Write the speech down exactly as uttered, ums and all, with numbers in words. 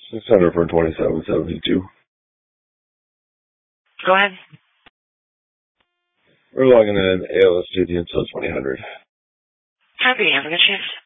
Six hundred for twenty-seven seventy-two. Go ahead. We're logging in A L S J D until twenty hundred. Copy. Have a good shift.